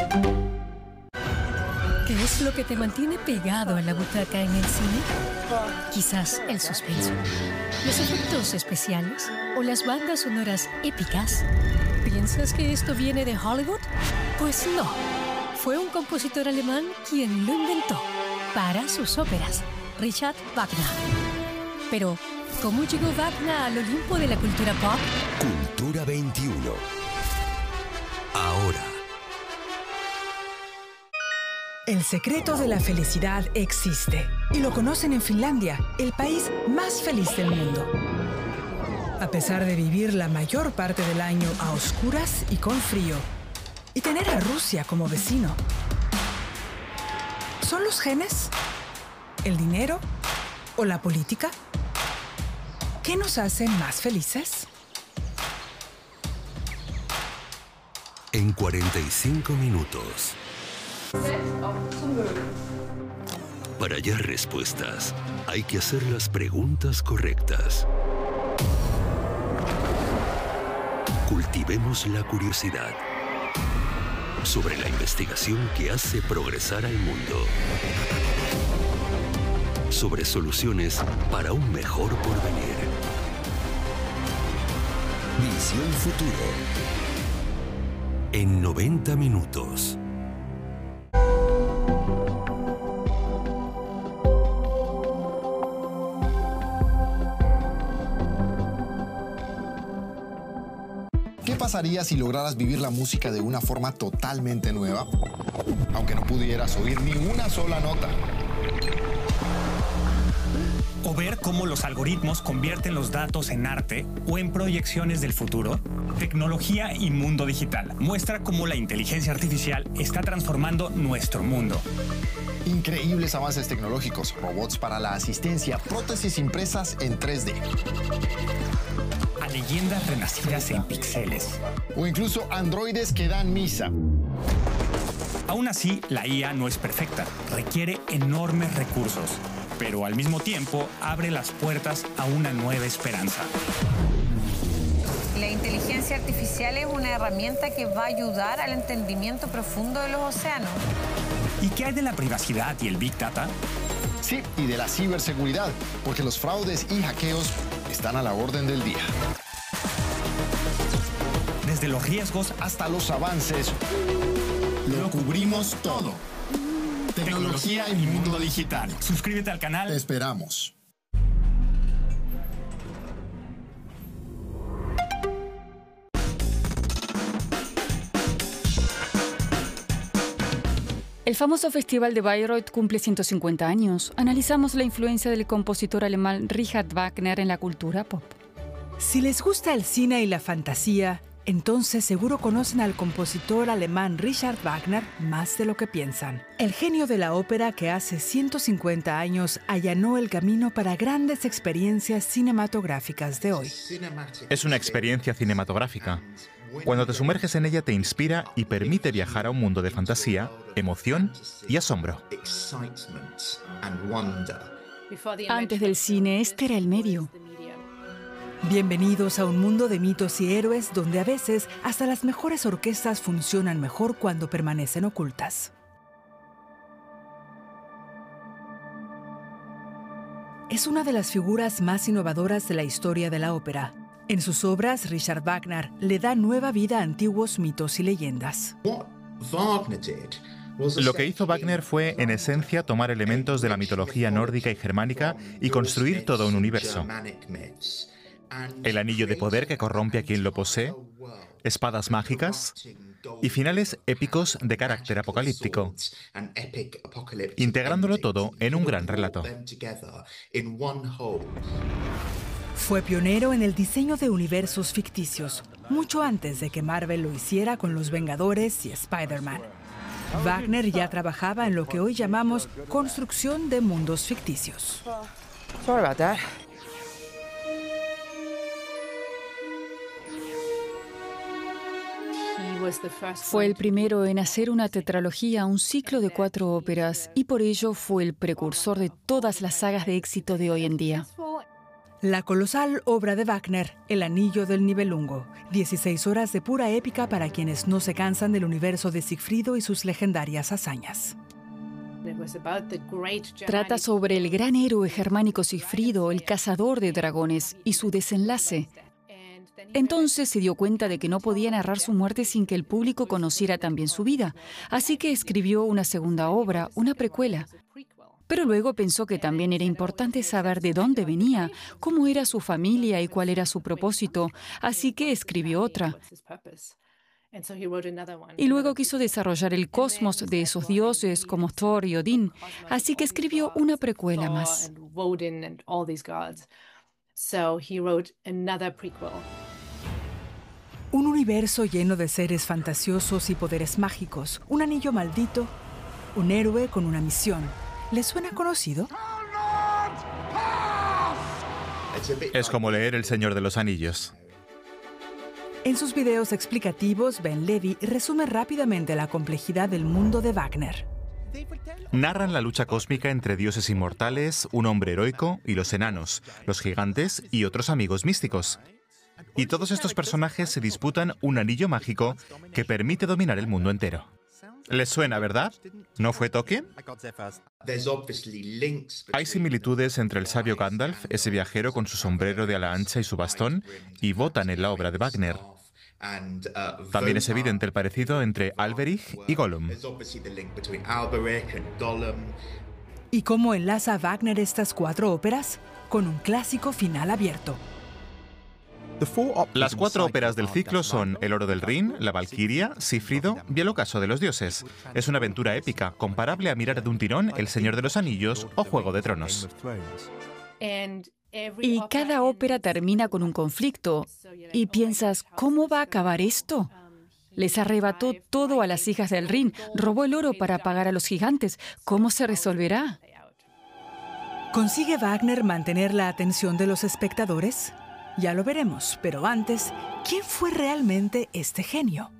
¿Qué es lo que te mantiene pegado en la butaca en el cine? Quizás el suspenso, los efectos especiales o las bandas sonoras épicas. ¿Piensas que esto viene de Hollywood? Pues no. Fue un compositor alemán quien lo inventó para sus óperas, Richard Wagner. Pero, ¿cómo llegó Wagner al Olimpo de la cultura pop? Cultura 21. Ahora. El secreto de la felicidad existe y lo conocen en Finlandia, el país más feliz del mundo. A pesar de vivir la mayor parte del año a oscuras y con frío, y tener a Rusia como vecino. ¿Son los genes? ¿El dinero? ¿O la política? ¿Qué nos hace más felices? En 45 minutos. Para hallar respuestas, hay que hacer las preguntas correctas. Cultivemos la curiosidad sobre la investigación que hace progresar al mundo. Sobre soluciones para un mejor porvenir. Visión Futuro. En 90 minutos. ¿Qué pasaría si lograras vivir la música de una forma totalmente nueva? Aunque no pudieras oír ni una sola nota. O ver cómo los algoritmos convierten los datos en arte o en proyecciones del futuro. Tecnología y mundo digital muestra cómo la inteligencia artificial está transformando nuestro mundo. Increíbles avances tecnológicos, robots para la asistencia, prótesis impresas en 3D. A leyendas renacidas en píxeles. O incluso androides que dan misa. Aún así, la IA no es perfecta, requiere enormes recursos, pero al mismo tiempo abre las puertas a una nueva esperanza. La inteligencia artificial es una herramienta que va a ayudar al entendimiento profundo de los océanos. ¿Y qué hay de la privacidad y el Big Data? Sí, y de la ciberseguridad, porque los fraudes y hackeos están a la orden del día. Desde los riesgos hasta los avances, lo cubrimos todo. Tecnología y mundo digital. Suscríbete al canal. Te esperamos. El famoso Festival de Bayreuth cumple 150 años. Analizamos la influencia del compositor alemán Richard Wagner en la cultura pop. Si les gusta el cine y la fantasía, entonces seguro conocen al compositor alemán Richard Wagner más de lo que piensan. El genio de la ópera que hace 150 años allanó el camino para grandes experiencias cinematográficas de hoy. Es una experiencia cinematográfica. Cuando te sumerges en ella te inspira y permite viajar a un mundo de fantasía, emoción y asombro. Antes del cine, este era el medio. Bienvenidos a un mundo de mitos y héroes donde a veces hasta las mejores orquestas funcionan mejor cuando permanecen ocultas. Es una de las figuras más innovadoras de la historia de la ópera. En sus obras, Richard Wagner le da nueva vida a antiguos mitos y leyendas. Lo que hizo Wagner fue, en esencia, tomar elementos de la mitología nórdica y germánica y construir todo un universo. El anillo de poder que corrompe a quien lo posee, espadas mágicas y finales épicos de carácter apocalíptico, integrándolo todo en un gran relato. Fue pionero en el diseño de universos ficticios, mucho antes de que Marvel lo hiciera con Los Vengadores y Spider-Man. Wagner ya trabajaba en lo que hoy llamamos construcción de mundos ficticios. Sorry about that. Fue el primero en hacer una tetralogía, un ciclo de 4 óperas, y por ello fue el precursor de todas las sagas de éxito de hoy en día. La colosal obra de Wagner, El Anillo del Nibelungo. 16 horas de pura épica para quienes no se cansan del universo de Sigfrido y sus legendarias hazañas. Trata sobre el gran héroe germánico Sigfrido, el cazador de dragones, y su desenlace. Entonces se dio cuenta de que no podía narrar su muerte sin que el público conociera también su vida. Así que escribió una segunda obra, una precuela. Pero luego pensó que también era importante saber de dónde venía, cómo era su familia y cuál era su propósito. Así que escribió otra. Y luego quiso desarrollar el cosmos de esos dioses como Thor y Odín. Así que escribió una precuela más. Un universo lleno de seres fantasiosos y poderes mágicos, un anillo maldito, un héroe con una misión. ¿Les suena conocido? Es como leer El Señor de los Anillos. En sus videos explicativos, Ben Levy resume rápidamente la complejidad del mundo de Wagner. Narran la lucha cósmica entre dioses inmortales, un hombre heroico y los enanos, los gigantes y otros amigos místicos. Y todos estos personajes se disputan un anillo mágico que permite dominar el mundo entero. ¿Les suena, verdad? ¿No fue Tolkien? Hay similitudes entre el sabio Gandalf, ese viajero con su sombrero de ala ancha y su bastón, y Wotan en la obra de Wagner. También es evidente el parecido entre Alberich y Gollum. ¿Y cómo enlaza Wagner estas 4 óperas? Con un clásico final abierto. Las 4 óperas del ciclo son El oro del Rin, La Valquiria, Sigfrido y El ocaso de los dioses. Es una aventura épica, comparable a mirar de un tirón El Señor de los Anillos o Juego de Tronos. Y cada ópera termina con un conflicto. Y piensas, ¿cómo va a acabar esto? Les arrebató todo a las hijas del Rin, robó el oro para pagar a los gigantes. ¿Cómo se resolverá? ¿Consigue Wagner mantener la atención de los espectadores? Ya lo veremos, pero antes, ¿quién fue realmente este genio?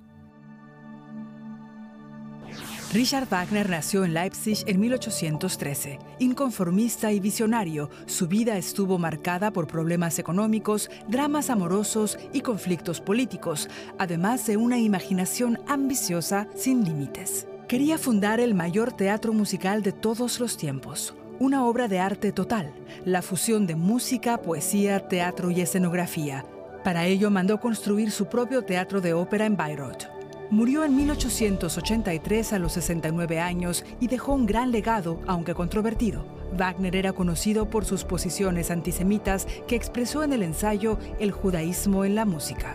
Richard Wagner nació en Leipzig en 1813. Inconformista y visionario, su vida estuvo marcada por problemas económicos, dramas amorosos y conflictos políticos, además de una imaginación ambiciosa sin límites. Quería fundar el mayor teatro musical de todos los tiempos. Una obra de arte total, la fusión de música, poesía, teatro y escenografía. Para ello mandó construir su propio teatro de ópera en Bayreuth. Murió en 1883 a los 69 años y dejó un gran legado, aunque controvertido. Wagner era conocido por sus posiciones antisemitas que expresó en el ensayo El judaísmo en la música.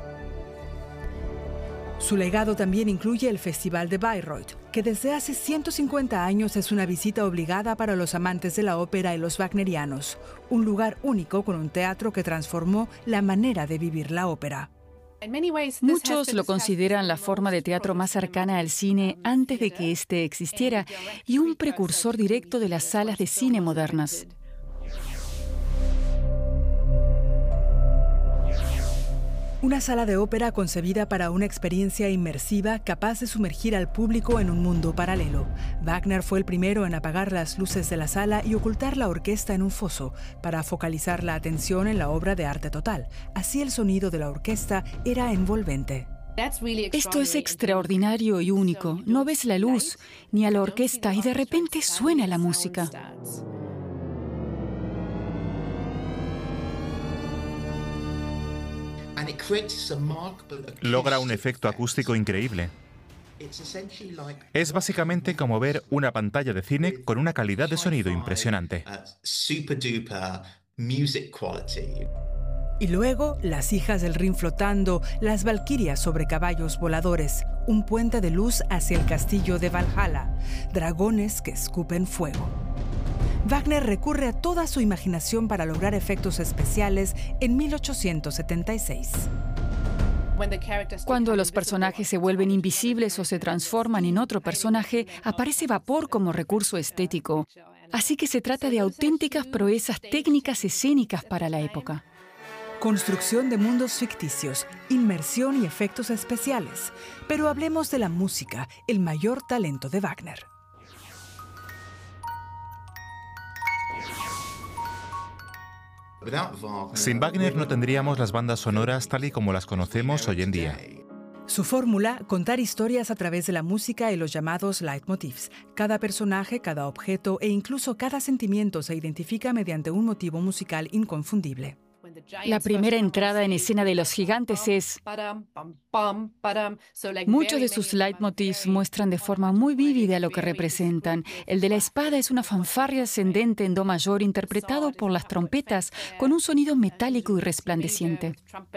Su legado también incluye el Festival de Bayreuth, que desde hace 150 años es una visita obligada para los amantes de la ópera y los wagnerianos, un lugar único con un teatro que transformó la manera de vivir la ópera. Muchos lo consideran la forma de teatro más cercana al cine antes de que éste existiera y un precursor directo de las salas de cine modernas. Una sala de ópera concebida para una experiencia inmersiva capaz de sumergir al público en un mundo paralelo. Wagner fue el primero en apagar las luces de la sala y ocultar la orquesta en un foso para focalizar la atención en la obra de arte total. Así el sonido de la orquesta era envolvente. Esto es extraordinario y único. No ves la luz ni a la orquesta y de repente suena la música. Logra un efecto acústico increíble. Es básicamente como ver una pantalla de cine con una calidad de sonido impresionante. Y luego, las hijas del Rin flotando, las valquirias sobre caballos voladores, un puente de luz hacia el castillo de Valhalla, dragones que escupen fuego. Wagner recurre a toda su imaginación para lograr efectos especiales en 1876. Cuando los personajes se vuelven invisibles o se transforman en otro personaje, aparece vapor como recurso estético. Así que se trata de auténticas proezas técnicas escénicas para la época. Construcción de mundos ficticios, inmersión y efectos especiales. Pero hablemos de la música, el mayor talento de Wagner. Sin Wagner no tendríamos las bandas sonoras tal y como las conocemos hoy en día. Su fórmula, contar historias a través de la música y los llamados leitmotivs. Cada personaje, cada objeto e incluso cada sentimiento se identifica mediante un motivo musical inconfundible. La primera entrada en escena de los gigantes es... Muchos de sus leitmotivs muestran de forma muy vívida lo que representan. El de la espada es una fanfarria ascendente en do mayor interpretado por las trompetas con un sonido metálico y resplandeciente.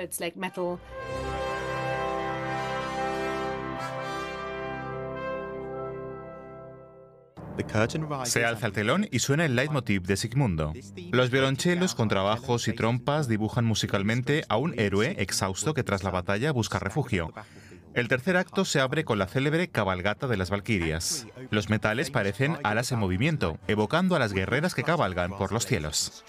Se alza el telón y suena el leitmotiv de Sigmundo. Los violonchelos, contrabajos y trompas dibujan musicalmente a un héroe exhausto que tras la batalla busca refugio. El tercer acto se abre con la célebre cabalgata de las valquirias. Los metales parecen alas en movimiento, evocando a las guerreras que cabalgan por los cielos.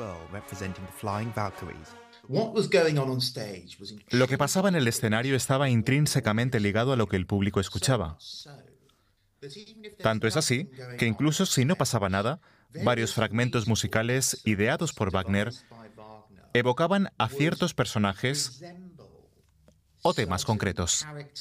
Lo que pasaba en el escenario estaba intrínsecamente ligado a lo que el público escuchaba. Tanto es así que incluso si no pasaba nada, varios fragmentos musicales ideados por Wagner evocaban a ciertos personajes o temas concretos.